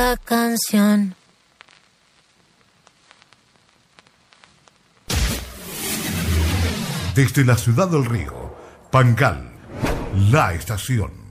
esta canción. Desde la ciudad del Río, Pangal, la estación.